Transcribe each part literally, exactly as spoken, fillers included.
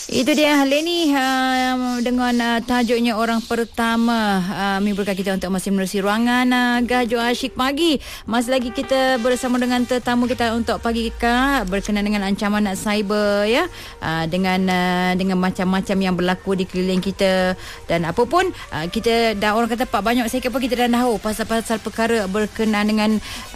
Itu dia Leni uh, dengan uh, tajuknya Orang Pertama. uh, Menimbulkan kita untuk masih menerusi ruangan uh, Gajo Asyik Pagi. Masih lagi kita bersama dengan tetamu kita untuk pagi Kak, berkenaan dengan ancaman cyber ya, uh, dengan uh, dengan macam-macam yang berlaku di keliling kita. Dan apa pun uh, kita dah, orang kata Pak banyak saya kata kita dah tahu pasal-pasal perkara berkenaan dengan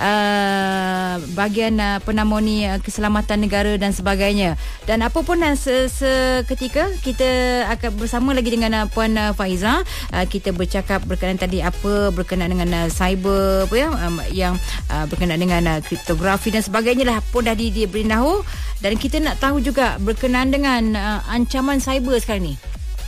uh, bahagian uh, penamoni uh, keselamatan negara dan sebagainya. Dan apa pun uh, se, se ketika kita akan bersama lagi dengan uh, Puan uh, Faiza, uh, kita bercakap berkenaan tadi apa berkenaan dengan uh, cyber apa ya, um, yang uh, berkenaan dengan uh, kriptografi dan sebagainya lah pun dah di, dia beritahu. Dan kita nak tahu juga berkenaan dengan uh, ancaman cyber sekarang ni.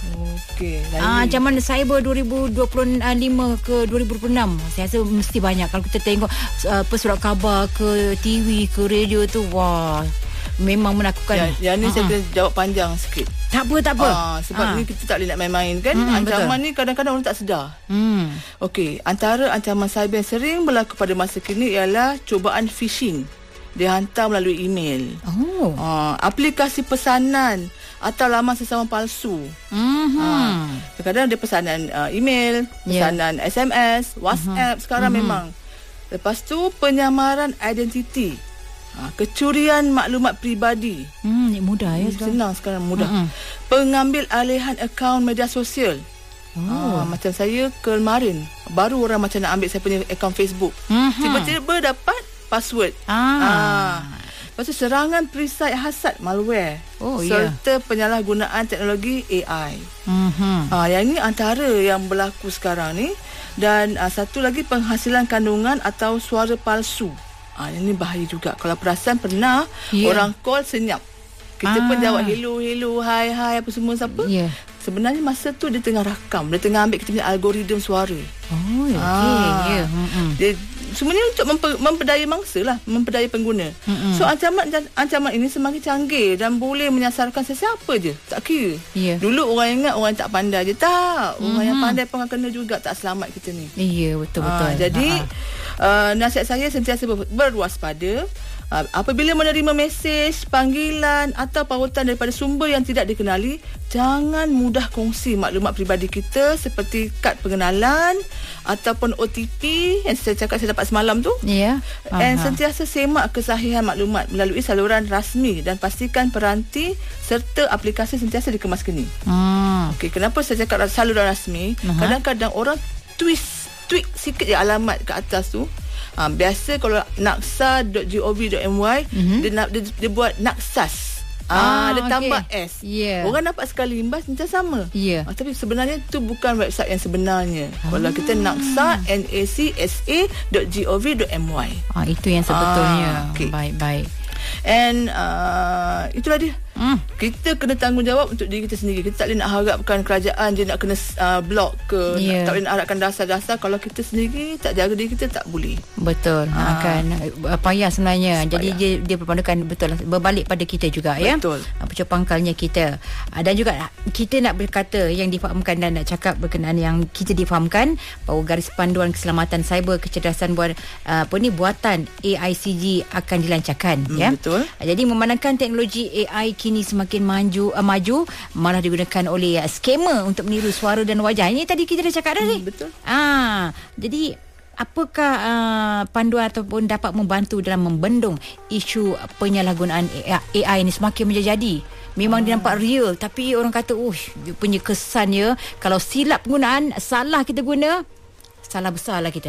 Okey. Uh, ancaman cyber dua ribu dua puluh lima ke dua ribu dua puluh enam saya rasa mesti banyak. Kalau kita tengok uh, surat khabar ke T V ke radio tu, wah, memang menakutkan. Yang, yang ni uh-huh. saya kena jawab panjang sikit. Tak apa, tak apa. Uh, sebab uh. ni kita tak boleh nak main-main kan. Hmm, ancaman betul. Ni kadang-kadang orang tak sedar. Hmm. Okey, antara ancaman cyber yang sering berlaku pada masa kini ialah cubaan phishing. Dihantar melalui email. Oh. Uh, aplikasi pesanan atau laman sesama palsu. Mm-hmm. Uh, kadang-kadang ada pesanan uh, email, pesanan yeah. S M S, WhatsApp. Mm-hmm. Sekarang mm-hmm. memang. Lepas tu penyamaran identiti. Ha, kecurian maklumat peribadi. Hmm, ni mudah ya. Senang sekarang, mudah. Mm-hmm. Pengambil alihan akaun media sosial. Oh. Ha, macam saya kemarin baru orang macam nak ambil saya punya akaun Facebook. Mm-hmm. Tiba-tiba dapat password. Ah. Ha. Lepas tu serangan perisai hasad, malware. Oh, serta yeah. penyalahgunaan teknologi A I. Mm-hmm. Ha, yang ini antara yang berlaku sekarang ni. Dan uh, satu lagi penghasilan kandungan atau suara palsu. Ah, ini bahaya juga. Kalau perasan pernah yeah. orang call senyap. Kita ah. pun jawab hello, hello, hi, hi, apa semua siapa. Yeah. Sebenarnya masa tu dia tengah rakam. Dia tengah ambil kita punya algoritma suara. Oh, okey. Ah. Yeah. Mm-hmm. Dia sebenarnya untuk memper, memperdaya mangsa lah, memperdaya pengguna. Mm-hmm. So ancaman ancaman ini semakin canggih dan boleh menyasarkan sesiapa je. Tak kira. Yeah. Dulu orang ingat orang tak pandai je. Tak. Orang mm-hmm. yang pandai pun akan kena juga, tak selamat kita ni. Ya, yeah, betul-betul. Ah, jadi uh, nasihat saya sentiasa ber, berwaspada. Uh, apabila menerima mesej, panggilan atau pautan daripada sumber yang tidak dikenali, jangan mudah kongsi maklumat peribadi kita seperti kad pengenalan ataupun O T P yang saya cakap saya dapat semalam tu. Ya. Yeah. Dan sentiasa semak kesahihan maklumat melalui saluran rasmi dan pastikan peranti serta aplikasi sentiasa dikemas-keni. Hmm. Okey, kenapa saya cakap saluran rasmi? Uh-huh. Kadang-kadang orang twist tweak sikit je alamat kat atas tu. Ha, biasa kalau naksa dot gov dot my mm-hmm. dia, dia, dia buat naksas. Ah, ah, dia tambah okay. S. Yeah. Orang dapat sekali imbas macam sama. Yeah. Ah, tapi sebenarnya tu bukan website yang sebenarnya. Ah. Kalau kita naksa N A C S A dot gov dot my. Ah, itu yang sebetulnya. Ah, okay. Baik-baik. And uh, itulah dia. Mm. Kita kena tanggungjawab untuk diri kita sendiri. Kita tak boleh nak harapkan kerajaan je nak kena uh, block ke, yeah. tak boleh nak harapkan dasar-dasar. Kalau kita sendiri tak jaga diri kita, tak boleh. Betul. Ha. Akan uh, payah sebenarnya. Payah. Jadi dia, dia berpandukan betul lah, berbalik pada kita juga. Betul. Ya. Betul. Pangkalnya kita. Uh, dan juga kita nak berkata yang difahamkan dan nak cakap berkenaan yang kita difahamkan bahawa garis panduan keselamatan cyber kecerdasan buat uh, apa ni buatan A I C G akan dilancarkan. Mm, ya. Betul. Uh, jadi memandangkan teknologi A I kini semakin maju, uh, maju malah digunakan oleh uh, skamer untuk meniru suara dan wajah. Ini tadi kita dah cakap dah ni. Hmm, betul. Ah, jadi apakah uh, panduan ataupun dapat membantu dalam membendung isu penyalahgunaan A I ini semakin menjadi? Memang hmm. dia nampak real, tapi orang kata, "Ush, dia punya kesannya kalau silap penggunaan, salah kita guna, salah besarlah kita."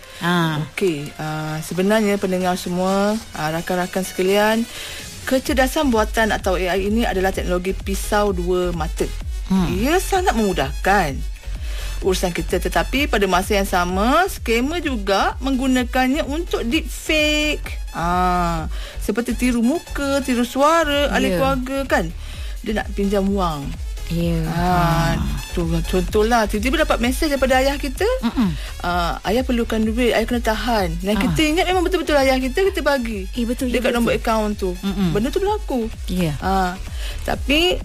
Ah. Okey, uh, sebenarnya pendengar semua, uh, rakan-rakan sekalian, kecerdasan buatan atau A I ini adalah teknologi pisau dua mata. Hmm. Ia sangat memudahkan urusan kita, tetapi pada masa yang sama skamer juga menggunakannya untuk deepfake. Ah, seperti tiru muka, tiru suara, yeah. ahli keluarga kan. Dia nak pinjam wang. Ya. Yeah. Ah, tu contohlah tiba-tiba dapat mesej daripada ayah kita. Ah, ayah perlukan duit, ayah kena tahan. Dan ah. kita ingat memang betul-betul ayah kita, kita bagi. Eh betul dekat ya, nombor akaun tu. Mm-mm. Benda tu berlaku. Ya. Yeah. Ah, tapi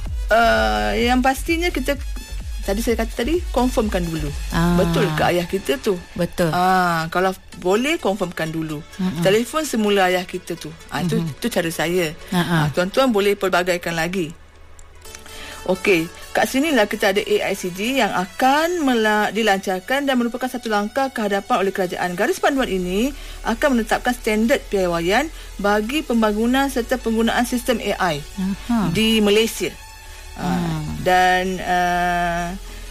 uh, yang pastinya kita tadi saya kata tadi confirmkan dulu. Ah. Betul ke ayah kita tu? Betul. Ah, kalau boleh confirmkan dulu. Mm-mm. Telefon semula ayah kita tu. Ah, itu tu cara saya. Ah, tuan-tuan boleh pelbagaikan lagi. Okey, kat sinilah kita ada A I C G yang akan mela- dilancarkan dan merupakan satu langkah ke hadapan oleh kerajaan. Garis panduan ini akan menetapkan standard piawaian bagi pembangunan serta penggunaan sistem A I uh-huh. di Malaysia. Hmm. Uh, dan uh,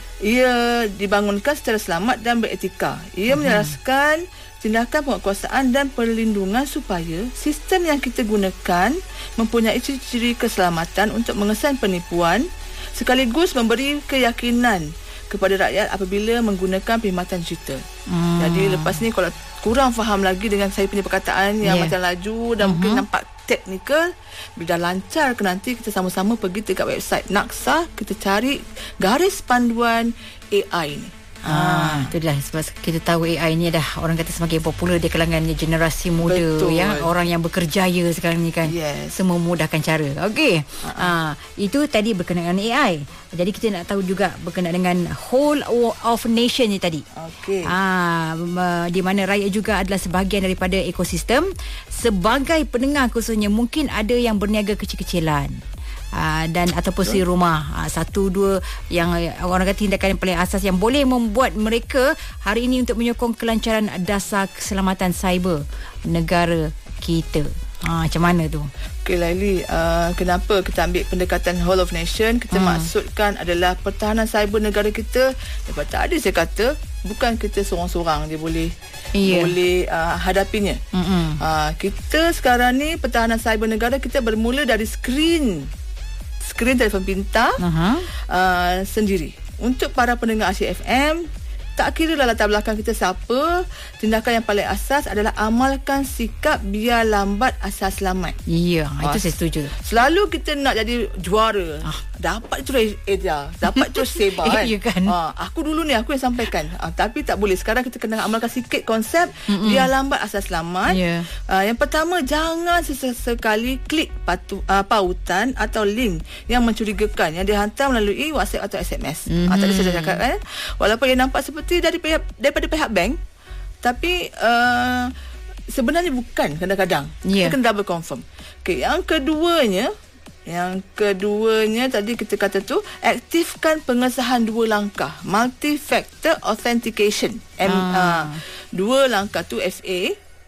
ia dibangunkan secara selamat dan beretika. Ia uh-huh. menjelaskan tindakan penguatkuasaan dan perlindungan supaya sistem yang kita gunakan mempunyai ciri-ciri keselamatan untuk mengesan penipuan sekaligus memberi keyakinan kepada rakyat apabila menggunakan perkhidmatan digital. Hmm. Jadi lepas ni kalau kurang faham lagi dengan saya punya perkataan yang yeah. macam laju dan uh-huh. mungkin nampak teknikal, bila dah lancar ke nanti kita sama-sama pergi dekat website Naksa, kita cari garis panduan A I ni. Ah, itulah sebab kita tahu A I ni dah orang kata semakin popular di kalangan generasi muda. Betul. Ya, orang yang bekerjaya sekarang ni kan. Yes. Semua mudahkan cara. Okey. Uh-huh. Ah, itu tadi berkenaan A I. Jadi kita nak tahu juga berkenaan dengan whole of nation ni tadi. Okey. Ah, di mana rakyat juga adalah sebahagian daripada ekosistem. Sebagai pendengar khususnya mungkin ada yang berniaga kecil-kecilan. Uh, dan ataupun si rumah uh, satu dua yang uh, orang kata tindakan yang paling asas yang boleh membuat mereka hari ini untuk menyokong kelancaran dasar keselamatan cyber negara kita. Uh, macam mana tu? Okay, Laili, uh, kenapa kita ambil pendekatan whole of nation? Kita hmm. maksudkan adalah pertahanan cyber negara kita. Lepas tadi saya kata bukan kita seorang-seorang dia boleh yeah. boleh uh, hadapinya. Uh, kita sekarang ni pertahanan cyber negara kita bermula dari skrin skrin telefon pintar uh-huh. uh, sendiri. Untuk para pendengar Asyik F M, tak kira lah latar belakang kita siapa, tindakan yang paling asas adalah amalkan sikap biar lambat asal selamat. Ya, yeah, itu saya setuju. Selalu kita nak jadi juara. Ah. Dapat terus Edia, dapat terus Seba kan. Ya kan? Ah, aku dulu ni aku yang sampaikan. Ah, tapi tak boleh. Sekarang kita kena amalkan sikit konsep Mm-mm. biar lambat asal selamat. Yeah. Ah, yang pertama, jangan sesekali klik patu, ah, pautan atau link yang mencurigakan yang dihantar melalui WhatsApp atau S M S. Mm-hmm. Ah, tadi saya dah cakap kan. Walaupun ia nampak seperti dari pihak, daripada pihak bank, tapi uh, sebenarnya bukan kadang-kadang. Yeah. Kita kena double confirm. Okay, yang keduanya, yang keduanya tadi kita kata tu, aktifkan pengesahan dua langkah, multi-factor authentication. M, ah. uh, dua langkah tu F A,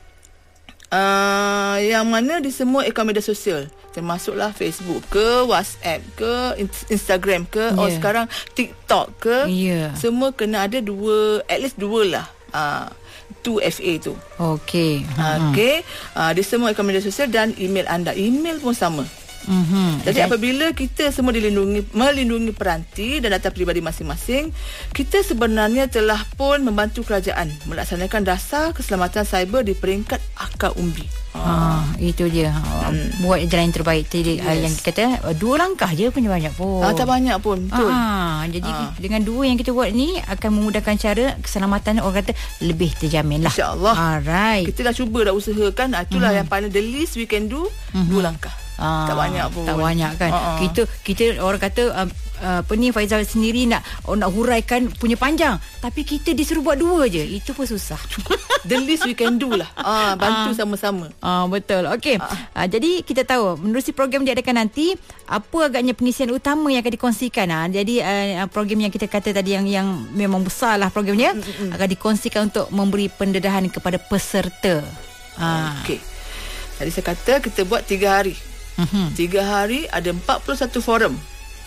uh, yang mana di semua akaun media sosial, termasuklah Facebook ke, WhatsApp ke, Instagram ke, yeah. oh sekarang TikTok ke, yeah. semua kena ada dua, at least dua lah. Uh, tu F A tu. Okey. Okey. Uh, di semua akaun media sosial dan email anda. Email pun sama. Mm-hmm. Jadi okay. apabila kita semua dilindungi, melindungi peranti dan data peribadi masing-masing, kita sebenarnya telah pun membantu kerajaan melaksanakan dasar keselamatan cyber di peringkat akar umbi. Ha, itu dia. Hmm. Buat jalan yang terbaik. Jadi yes. yang kata dua langkah je punya banyak pun. Ah, tak banyak pun. Betul. Ha, jadi ha. dengan dua yang kita buat ni akan memudahkan cara keselamatan orang kata lebih terjamin lah. InsyaAllah. Alright. Kita dah cuba dah usahakan. Itulah mm-hmm. yang paling the least we can do. Mm-hmm. Dua langkah. Ah, tak banyak pun. Tak banyak kan. Uh-uh. Kita kita orang kata uh, uh, apa ni Faizal sendiri nak oh, nak huraikan punya panjang, tapi kita disuruh buat dua je. Itu pun susah. The least we can do lah. Ah, bantu uh, sama-sama. Ah, betul. Okey. Uh. Uh, jadi kita tahu menerusi program diadakan nanti, apa agaknya pengisian utama yang akan dikongsikan. Ah, jadi uh, program yang kita kata tadi yang yang memang besarlah programnya mm-hmm. akan dikongsikan untuk memberi pendedahan kepada peserta. Ah. Okey. Tadi saya kata kita buat tiga hari. Mm-hmm. Tiga hari ada empat puluh satu forum.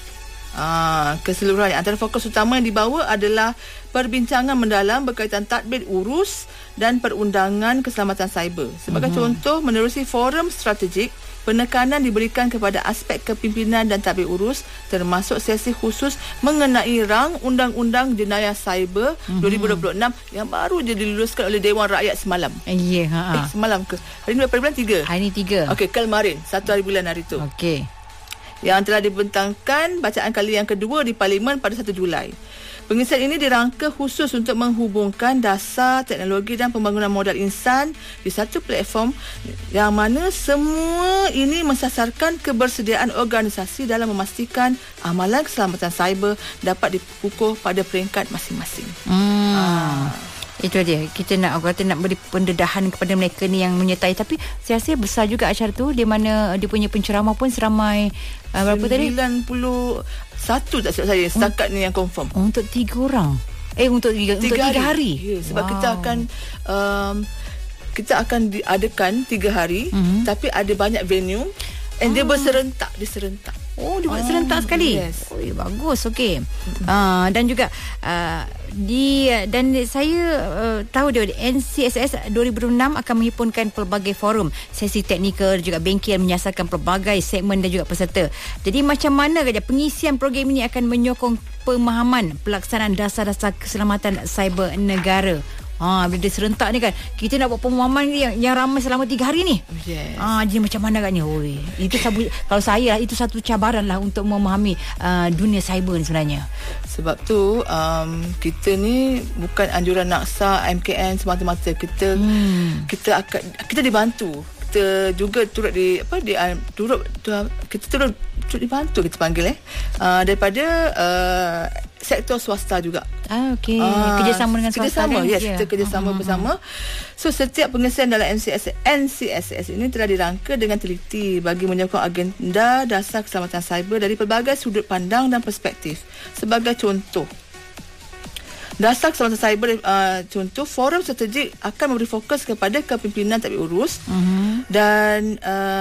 Aa, keseluruhannya. Antara fokus utama yang dibawa adalah perbincangan mendalam berkaitan tadbir urus dan perundangan keselamatan cyber. Sebagai mm-hmm. contoh, menerusi forum strategik, penekanan diberikan kepada aspek kepimpinan dan tadbir urus, termasuk sesi khusus mengenai rang Undang-Undang Jenayah Cyber mm-hmm. dua ribu dua puluh enam yang baru je diluluskan oleh Dewan Rakyat semalam. Ya, yeah, ha. Eh, semalam ke? Hari ni berapa bulan? Tiga? Hari ni tiga. Okey, kemarin. Satu hari bulan hari tu. Okey. Yang telah dibentangkan bacaan kali yang kedua di Parlimen pada satu Julai. Pengisian ini dirangka khusus untuk menghubungkan dasar teknologi dan pembangunan modal insan di satu platform yang mana semua ini mensasarkan kebersediaan organisasi dalam memastikan amalan keselamatan cyber dapat dikukuh pada peringkat masing-masing. Hmm. Ah. Itu dia. Kita nak kata nak beri pendedahan kepada mereka ni yang menyertai. Tapi saya rasa besar juga acara tu, di mana dia punya penceramah pun seramai uh, berapa tadi? sembilan puluh satu tak silap saya setakat ni yang confirm. Untuk tiga orang. Eh untuk tiga, tiga untuk hari. tiga hari. Ya, sebab wow. kita akan um, kita akan diadakan tiga hari, mm-hmm. tapi ada banyak venue and ah. dia berserentak, dia serentak. Oh, dia buat oh, serentak sekali. Yes. Oh, bagus. Okey. Mm-hmm. Uh, dan juga uh, di dan saya uh, tahu dia N C S S dua ribu enam akan menghimpunkan pelbagai forum, sesi teknikal juga bengkel menyasarkan pelbagai segmen dan juga peserta. Jadi macam mana saja pengisian program ini akan menyokong pemahaman pelaksanaan dasar-dasar keselamatan cyber negara. Ha, bila dia serentak ni kan, kita nak buat pemahaman ni yang, yang ramai selama tiga hari ni. Yes. Ha, jadi macam mana agaknya? Oi, itu sabu, kalau saya itu satu cabaran lah untuk memahami uh, dunia cyber ni sebenarnya. Sebab tu um, kita ni bukan anjuran naksa M K N semata-mata. Kita hmm. kita akan kita dibantu. Kita juga turut di apa di uh, turut tu, kita turut, turut dibantu kita panggil eh uh, daripada uh, sektor swasta juga. Ah, okey. Uh, kerjasama dengan swasta. Kerjasama, kan? yes. Yeah. Kita kerjasama uh-huh. bersama. So, setiap pengisian dalam N C S S ini telah dirangka dengan teliti bagi menyokong agenda dasar keselamatan cyber dari pelbagai sudut pandang dan perspektif. Sebagai contoh, dasar keselamatan cyber, uh, contoh, forum strategik akan memberi fokus kepada kepimpinan tadbir urus uh-huh. dan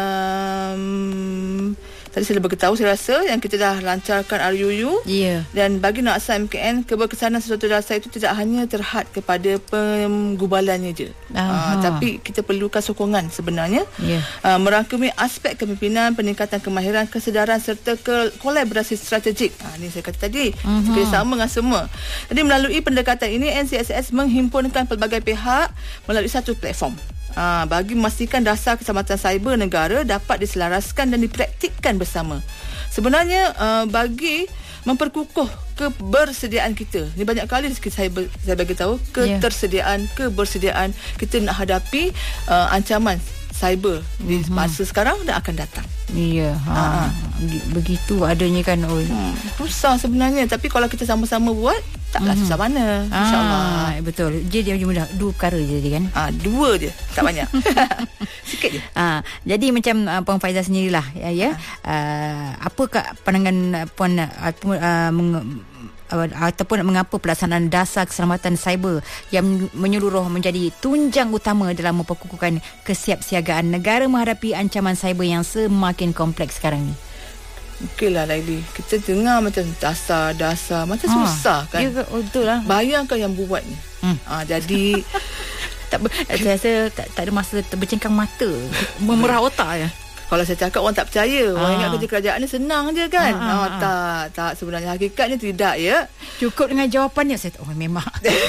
um, tadi saya beritahu, saya rasa yang kita dah lancarkan R U U yeah. dan bagi naksa M K N, keberkesanan sesuatu dasar itu tidak hanya terhad kepada penggubalannya je, uh, tapi kita perlukan sokongan sebenarnya yeah. uh, merangkumi aspek kepimpinan, peningkatan kemahiran, kesedaran serta ke kolaborasi strategik. Uh, ini saya kata tadi, uh-huh. kerjasama dengan semua. Jadi melalui pendekatan ini, N C S S menghimpunkan pelbagai pihak melalui satu platform Ha, bagi memastikan dasar keselamatan cyber negara dapat diselaraskan dan dipraktikkan bersama. Sebenarnya uh, bagi memperkukuh kebersediaan kita. Ni banyak kali saya saya bagi tahu ketersediaan, kebersediaan kita nak hadapi uh, ancaman cyber di mm-hmm. masa sekarang dan akan datang. Ya, ha. ha. Begitu adanya kan. Oh. Hmm, susah sebenarnya, tapi kalau kita sama-sama buat taklah mm-hmm. susah mana. InsyaAllah. Ah, betul. Jadi mudah dua perkara je kan. Ah, dua je, tak banyak. Sikit je. Ah, jadi macam uh, Puan Faizah sendirilah ya. ya. Ah. Uh, apakah pandangan Puan uh, uh, meng- ataupun mengapa pelaksanaan dasar keselamatan cyber yang menyeluruh menjadi tunjang utama dalam memperkukuhkan kesiapsiagaan negara menghadapi ancaman cyber yang semakin kompleks sekarang ni? Okeylah Laili, kita dengar macam dasar-dasar macam ha, susah kan. Ya, betul lah. Bayangkan yang buat ni. Hmm. Ha, jadi tak ber, saya rasa tak, tak ada masa terbercengkang mata, memerah otak ya. Kalau saya cakap orang tak percaya. Orang ingat kerja kerajaan ni senang je kan. Ha, ha, oh, ha. Tak, tak sebenarnya hakikatnya tidak ya. Cukup dengan jawapannya saya oh memang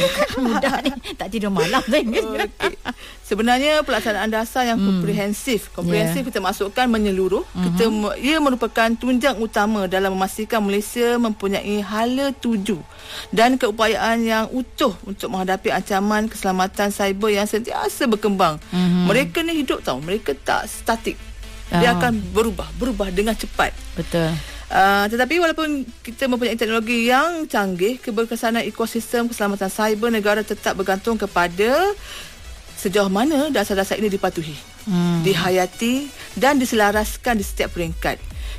mudah ni, tak tidur malam kan. Okay. Sebenarnya pelaksanaan dasar yang hmm. komprehensif. Komprehensif yeah. kita masukkan menyeluruh. Uh-huh. Kita ia merupakan tunjang utama dalam memastikan Malaysia mempunyai hala tuju dan keupayaan yang utuh untuk menghadapi ancaman keselamatan cyber yang sentiasa berkembang. Uh-huh. Mereka ni hidup tau, mereka tak statik. Dia oh. akan berubah, berubah dengan cepat. Betul. Uh, tetapi walaupun kita mempunyai teknologi yang canggih, keberkesanan ekosistem keselamatan cyber negara tetap bergantung kepada sejauh mana dasar-dasar ini dipatuhi, hmm. dihayati dan diselaraskan di setiap peringkat.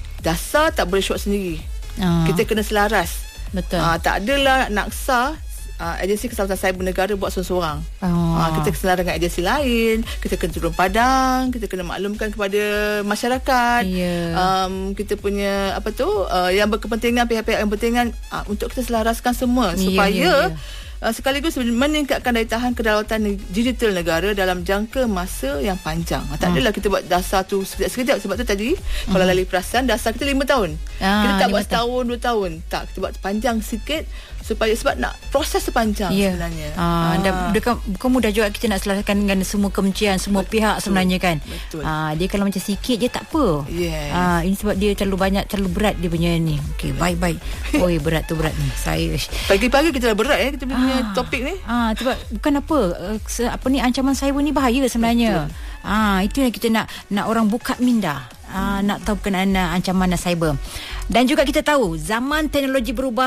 Dasar tak boleh syok sendiri. Oh. Kita kena selaras. Betul. Uh, tak adalah naksa Uh, agensi keselamatan cyber negara buat seorang-seorang. Oh. Uh, kita keselaraskan dengan agensi lain, kita kena turun padang, kita kena maklumkan kepada masyarakat. Yeah. Um, kita punya apa tu uh, yang berkepentingan, pihak-pihak yang berkepentingan uh, untuk kita selaraskan semua yeah, supaya yeah, yeah. Uh, sekaligus meningkatkan daya tahan kedaulatan digital negara dalam jangka masa yang panjang. Uh, tak hmm. adalah kita buat dasar tu sekejap-sekejap. Sebab tu tadi hmm. kalau Lali perasan dasar kita lima tahun. Ah, kita tak buat setahun, dua tahun. Tak, kita buat panjang sikit supaya sebab nak proses sepanjang yeah. sebenarnya. Ah, dan bukan, bukan mudah juga kita nak selaraskan dengan semua kemencian semua betul, pihak sebenarnya kan. Betul. Ah, dia kalau macam sikit je tak apa. Yes. Ah, ini sebab dia terlalu banyak, terlalu berat dia punya ni. Okey, baik-baik. Oi, berat tu berat ni. Saya pagi-pagi kita dah berat eh kita punya ah, topik ni. Ah, sebab bukan apa uh, apa ni ancaman cyber ni bahaya sebenarnya. Betul. Ah, itu yang kita nak nak orang buka minda. Ah, nak tahu berkenaan uh, ancaman cyber. Dan juga kita tahu zaman teknologi berubah,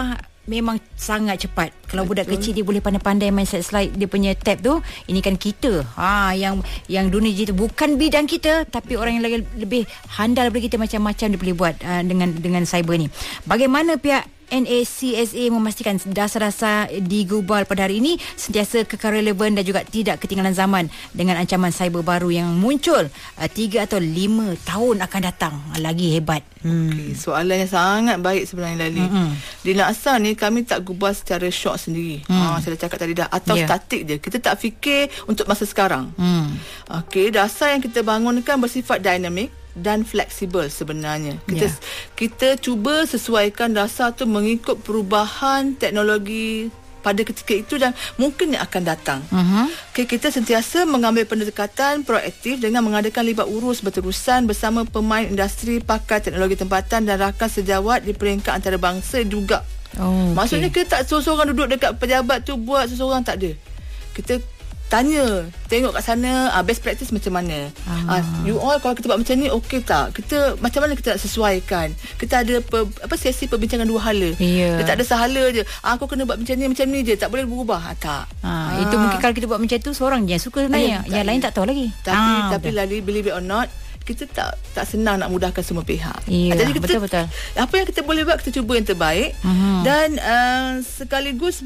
memang sangat cepat. Kalau Betul. budak kecil dia boleh pandai-pandai main slide dia punya tab tu, ini kan kita ha yang yang dunia digital bukan bidang kita, tapi orang yang lagi lebih handal daripada kita, macam-macam dia boleh buat uh, dengan dengan cyber ni. Bagaimana pihak N A C S A memastikan dasar-dasar di Global pada hari ini sentiasa kekal relevan dan juga tidak ketinggalan zaman dengan ancaman cyber baru yang muncul uh, tiga atau lima tahun akan datang. Lagi hebat. Hmm. Okay, soalan yang sangat baik sebenarnya, Lali. Mm-hmm. Di Naksa ni kami tak gubal secara short sendiri. Mm. Ha, saya dah cakap tadi dah. Atau yeah. statik je. Kita tak fikir untuk masa sekarang. Mm. Okey, dasar yang kita bangunkan bersifat dinamik dan fleksibel sebenarnya. Kita yeah. kita cuba sesuaikan dasar tu mengikut perubahan teknologi pada ketika itu dan mungkin yang akan datang. Uh-huh. Okay, kita sentiasa mengambil pendekatan proaktif dengan mengadakan libat urus berterusan bersama pemain industri, pakar teknologi tempatan dan rakan sejawat di peringkat antarabangsa juga. Oh, maksudnya okay. kita tak seorang-seorang duduk dekat pejabat tu buat seorang, tak ada. Kita tanya, tengok kat sana uh, best practice macam mana. Ah. Uh, you all kalau kita buat macam ni okey tak? Kita macam mana kita nak sesuaikan? Kita ada pe, apa sesi perbincangan dua hala. Yeah. Dia tak ada sahala je. Ah, aku kena buat macam ni macam ni je, tak boleh berubah. Ah, tak. Ah, ah. Itu mungkin kalau kita buat macam tu seorang je suka sebenarnya. Ay, yang lain tak tahu lagi. Tapi ah, tapi Lali, believe it or not, kita tak tak senang nak mudahkan semua pihak. Yeah, jadi kita betul-betul. Apa yang kita boleh buat, kita cuba yang terbaik. Uh-huh. Dan uh, sekaligus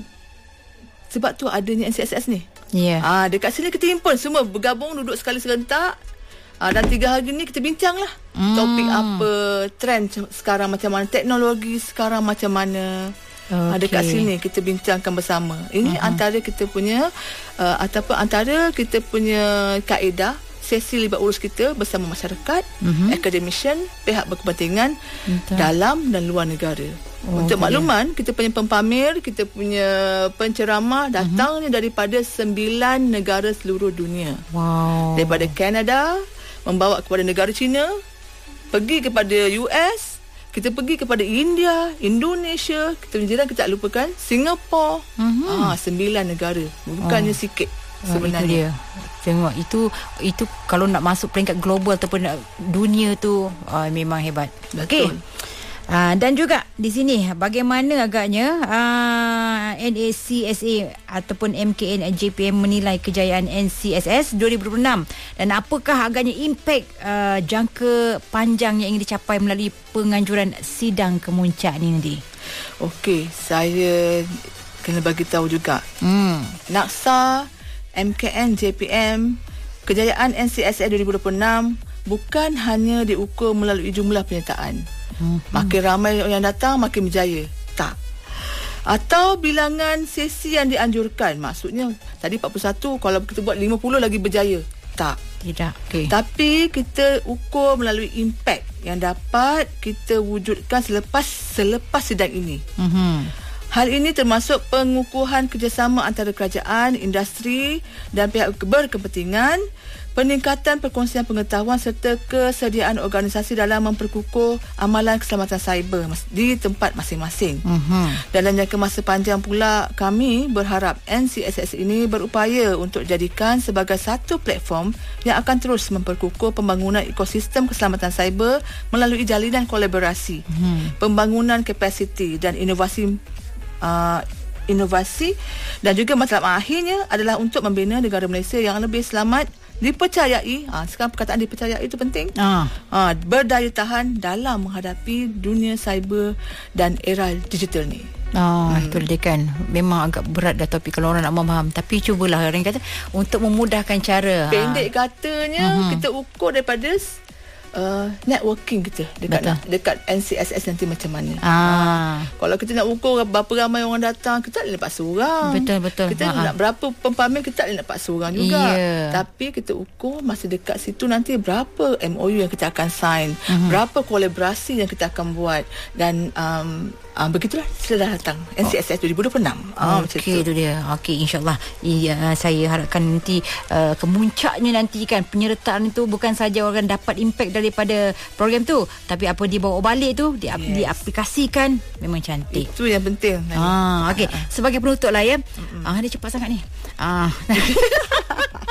sebab tu adanya N C S S ni. Yeah. Ah, dekat sini kita himpun semua bergabung duduk sekali serentak. Ah, dan tiga hari ni kita bincang lah mm. topik apa, trend sekarang macam mana, teknologi sekarang macam mana. Okay. Ah, dekat sini kita bincangkan bersama. Ini uh-huh. antara kita punya uh, ataupun antara kita punya kaedah sesi libat urus kita bersama masyarakat, uh-huh. academician, pihak berkepentingan Entah. dalam dan luar negara. Oh, Untuk makluman, kita punya pempamer, kita punya penceramah datangnya uh-huh. daripada sembilan negara seluruh dunia. Wow. Daripada Kanada, membawa kepada negara China, pergi kepada U S, kita pergi kepada India, Indonesia, kita jiran kita tak lupakan Singapura. Uh-huh. Ah, sembilan negara. Bukannya oh. sikit sebenarnya. Tengok itu itu kalau nak masuk peringkat global ataupun dunia tu uh, memang hebat. Okey. Uh, dan juga di sini bagaimana agaknya uh, N A C S A ataupun M K N J P M menilai kejayaan N C S S dua ribu dua puluh enam dan apakah agaknya impak uh, jangka panjang yang ingin dicapai melalui penganjuran sidang kemuncak ni nanti. Okey, saya kena bagi tahu juga. Hmm. Naksa, M K N J P M, kejayaan N C S S dua ribu dua puluh enam bukan hanya diukur melalui jumlah penyertaan. Hmm. Makin ramai yang datang, makin berjaya. Tak. Atau bilangan sesi yang dianjurkan. Maksudnya, tadi empat puluh satu, kalau kita buat lima puluh lagi berjaya. Tak. Tidak. Okay. Tapi kita ukur melalui impak yang dapat kita wujudkan selepas selepas sidang ini. Hmm. Hal ini termasuk pengukuhan kerjasama antara kerajaan, industri dan pihak berkepentingan, peningkatan perkongsian pengetahuan serta kesediaan organisasi dalam memperkukuh amalan keselamatan cyber di tempat masing-masing. Uh-huh. Dalam jangka masa panjang pula, kami berharap N C S S ini berupaya untuk jadikan sebagai satu platform yang akan terus memperkukuh pembangunan ekosistem keselamatan cyber melalui jalinan kolaborasi, uh-huh. pembangunan kapasiti dan inovasi Uh, inovasi dan juga matlamat akhirnya adalah untuk membina negara Malaysia yang lebih selamat, dipercayai. Ah, sekarang perkataan dipercayai itu penting. Ah. Ah, berdaya tahan dalam menghadapi dunia cyber dan era digital ni. Oh, hmm. Itu dia kan. Memang agak berat dah topik kalau orang nak memaham. Tapi cubalah orang kata untuk memudahkan cara. Pendek ha. katanya uh-huh. kita ukur daripada Uh, networking kita dekat na, dekat N C S S nanti macam mana. Ah. Uh, kalau kita nak ukur berapa ramai orang datang, kita tak boleh nak paksa orang. Betul betul. Kita uh-huh. nak berapa pempamer, kita tak boleh nak paksa orang juga. Yeah. Tapi kita ukur masa dekat situ nanti berapa M O U yang kita akan sign, uh-huh. berapa kolaborasi yang kita akan buat dan um, uh, begitulah sila datang N C S S dua ribu dua puluh enam. Oh, macam okay, tu. Itu dia. Okey, insya-Allah. Ya, saya harapkan nanti uh, kemuncaknya nanti kan penyertaan itu bukan saja orang dapat impak daripada program tu, tapi apa dibawa balik tu di, yes. diaplikasikan memang cantik. Itu yang penting. Ah, okey. Sebagai penutup lah ya. Ah, dia cepat sangat ni. Ah.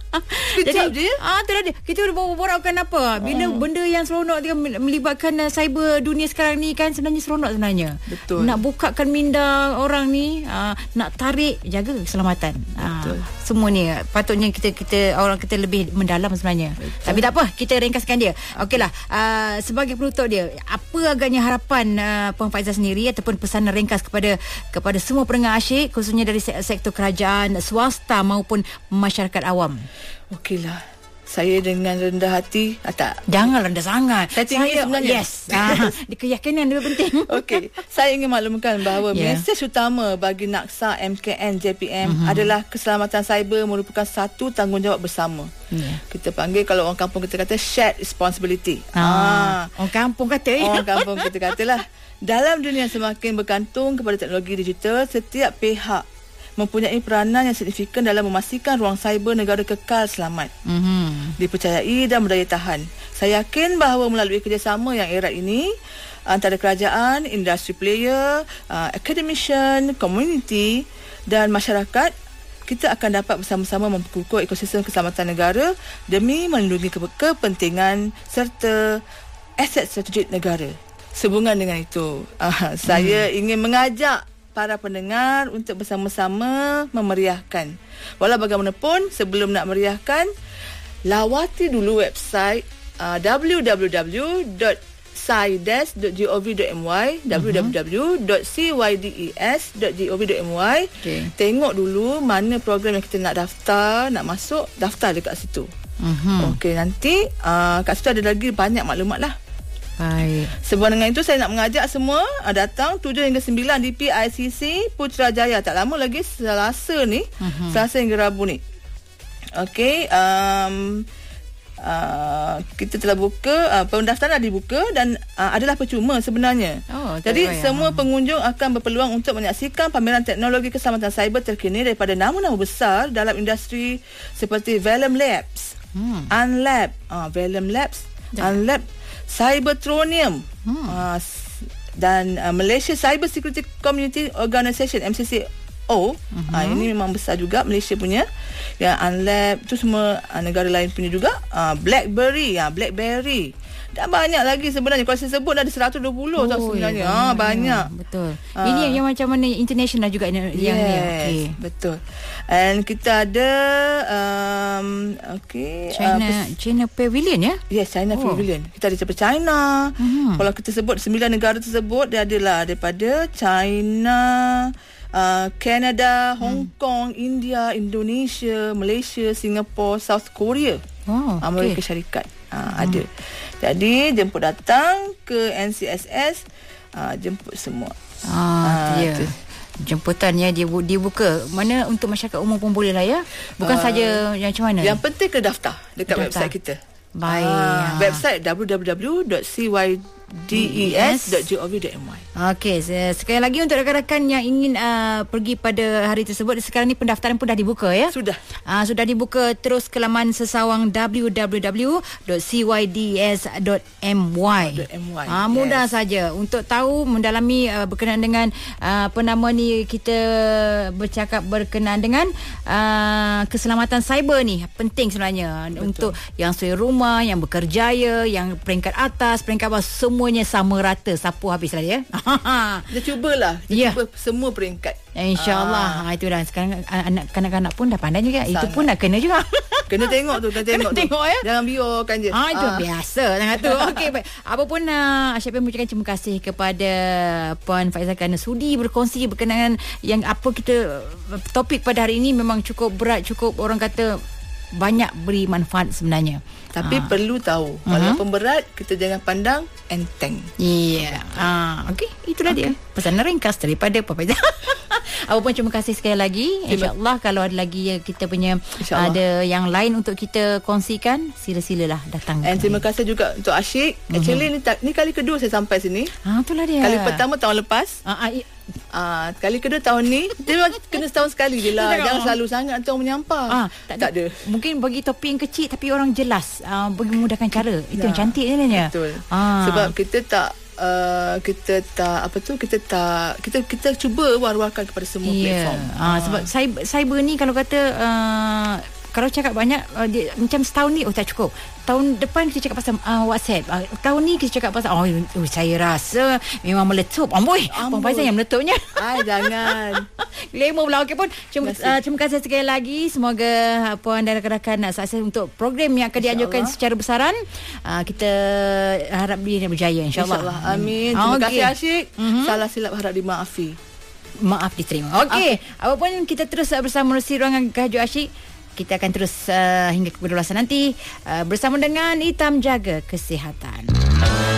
Sekejap je. Ah, tu dah dia. Kita boleh borakkan apa? Bila uh. benda yang seronok dia melibatkan uh, cyber dunia sekarang ni kan sebenarnya seronok sebenarnya. Betul. Nak bukakan minda orang ni, uh, nak tarik, jaga keselamatan. Betul. Uh, semua ni patutnya kita kita orang kita lebih mendalam sebenarnya. Betul. Tapi tak apa, kita ringkaskan dia. Okeylah, uh, sebagai penutup dia, apa agaknya harapan uh, Puan Faizah sendiri ataupun pesanan ringkas kepada kepada semua pendengar asyik, khususnya dari sektor kerajaan, swasta maupun masyarakat awam? Okeylah, saya dengan rendah hati, ah, tak. Jangan rendah sangat. Saya tinggi sebenarnya. Yes. Ah, keyakinan lebih penting. Okey, saya ingin maklumkan bahawa yeah. mesej utama bagi Naksa M K N J P M uh-huh. adalah keselamatan cyber merupakan satu tanggungjawab bersama. Yeah. Kita panggil, kalau orang kampung kita kata shared responsibility. Ah, ah. Orang kampung kata ya. Orang kampung kita katalah. Dalam dunia yang semakin bergantung kepada teknologi digital, setiap pihak mempunyai peranan yang signifikan dalam memastikan ruang cyber negara kekal selamat, mm-hmm. dipercayai dan berdaya tahan. Saya yakin bahawa melalui kerjasama yang erat ini antara kerajaan, industri player, uh, academician, community dan masyarakat, kita akan dapat bersama-sama memperkukuh ekosistem keselamatan negara demi melindungi ke- kepentingan serta aset strategik negara. Sehubungan dengan itu, uh, saya hmm. ingin mengajak para pendengar untuk bersama-sama memeriahkan. Walau bagaimanapun, sebelum nak meriahkan, lawati dulu website uh, w w w dot c y d e s dot gov dot m y uh-huh. w w w dot c y d e s dot gov dot m y. Okay. Tengok dulu mana program yang kita nak daftar, nak masuk, daftar dekat situ. Uh-huh. Okey, nanti uh, kat situ ada lagi banyak maklumat lah. Baik. Sebab dengan itu saya nak mengajak semua uh, datang tujuh hingga sembilan di P I C C Putrajaya. Tak lama lagi, Selasa ni, uh-huh. Selasa hingga Rabu ni. Okey, um, uh, kita telah buka, uh, pendaftaran dah dibuka dan uh, adalah percuma sebenarnya. Oh, jadi baik, semua ya. pengunjung akan berpeluang untuk menyaksikan pameran teknologi keselamatan cyber terkini daripada nama-nama besar dalam industri seperti Vellum Labs, hmm. Unlab, uh, Vellum Labs, ya. Unlab, Cybertronium, hmm. uh, dan uh, Malaysia Cyber Security Community Organisation M C C O. Uh-huh. Uh, ini memang besar juga, Malaysia punya. Yang Unlab tu semua uh, negara lain punya juga. uh, BlackBerry, ya, uh, BlackBerry. Dan banyak lagi sebenarnya. Kalau saya sebut ada seratus dua puluh oh, tau sebenarnya. Ya, ha, banyak. Betul. Ha. Ini yang, yang macam mana international juga yang yes, ni. Okay. Betul. And kita ada um, okay, China uh, pers- China Pavilion ya? Yes, China oh. Pavilion. Kita ada daripada China. Hmm. Kalau kita sebut sembilan negara tersebut, dia adalah daripada China, Uh, Canada, Hong hmm. Kong, India, Indonesia, Malaysia, Singapura, South Korea, oh, Amerika okay. Syarikat uh, hmm. ada. Jadi jemput datang ke N C S S, uh, jemput semua. Ah, uh, ya. Jemputannya dia dibuka mana untuk masyarakat umum pun boleh lah ya. Bukan uh, saja yang macam mana. Yang penting ke daftar dekat daftar. website kita. Baik. Uh, website w w w dot c y d e s dot gov dot m y. Okey, sekali lagi untuk rakan-rakan yang ingin uh, pergi pada hari tersebut, sekarang ni pendaftaran pun dah dibuka ya? Sudah. Uh, sudah dibuka, terus ke laman sesawang w w w dot c y d e s dot m y. Ah, mudah yes. saja untuk tahu mendalami uh, berkenaan dengan uh, apa nama ni, kita bercakap berkenaan dengan uh, keselamatan cyber ni. Penting sebenarnya. Betul. Untuk yang suri rumah, yang berkerjaya, yang peringkat atas, peringkat bawah, semuanya sama rata, sapu habis lah ya. Kita cubalah, kita yeah. cuba semua peringkat. InsyaAllah. Ah. Itu dah. Sekarang anak kanak-kanak pun dah pandai juga. Sangat. Itu pun nak kena juga. Kena tengok tu, kena tengok, kena tengok tu. Ya? Jangan biarkan je. Ah, itu ah. biasa sangat tu. Okey, baik. Apapun uh, Asyik mengucapkan terima kasih kepada Puan Faizah kerana sudi berkongsi berkenaan yang apa kita, topik pada hari ini memang cukup berat, cukup orang kata banyak beri manfaat sebenarnya. Tapi ha. perlu tahu, uh-huh. walaupun berat, kita jangan pandang enteng. Ya. Yeah. Ah, okey, itulah okay. dia. Pesanan ringkas daripada Puan Faizah. Apapun terima kasih sekali lagi. InsyaAllah kalau ada lagi kita punya ada yang lain untuk kita kongsikan, sila-silalah datang. Dan terima kasih juga untuk Asyik. Uh-huh. Actually ni, ni kali kedua saya sampai sini. Ah, itulah dia. Kali pertama tahun lepas. Ah, ah, i- Ah, kali kedua tahun ni dia kena setahun sekali je lah. Jangan selalu sangat orang menyampah. Ah, tak, tak ada. Mungkin bagi topik yang kecil tapi orang jelas, uh, bagi memudahkan cara. Itu nah, yang cantik sebenarnya. Betul. Ah. Sebab kita tak Uh, kita tak apa tu kita tak kita kita cuba war-warkan kepada semua yeah. platform. Ah, sebab cyber, cyber ni kalau kata uh, kalau cakap banyak uh, dia, macam setahun ni oh tak cukup. Tahun depan kita cakap pasal uh, WhatsApp. Uh, tahun ni kita cakap pasal oh, oh saya rasa memang meletup. Amboi, Puan Faizal yang meletupnya. Ai jangan. Glamour pula. Okey pun. Terima, uh, terima kasih sekali lagi. Semoga uh, Puan dan rakan-rakan nak sukses untuk program yang akan dianjurkan secara besaran. Uh, kita harap dia berjaya insya-Allah. Insya-Allah. Amin. Terima okay. kasih Asyik. Mm-hmm. Salah silap harap dimaafi. Maaf diterima. Okey. Okay. Apapun kita terus bersama menerusi ruangan Kak Jo Asyik. Kita akan terus uh, hingga ke kedua belas nanti uh, bersama dengan Hitam Jaga Kesihatan.